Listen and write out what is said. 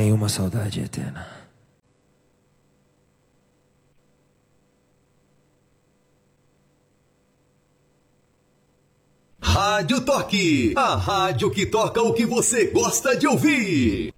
nenhuma saudade eterna. Rádio Toque, a rádio que toca o que você gosta de ouvir.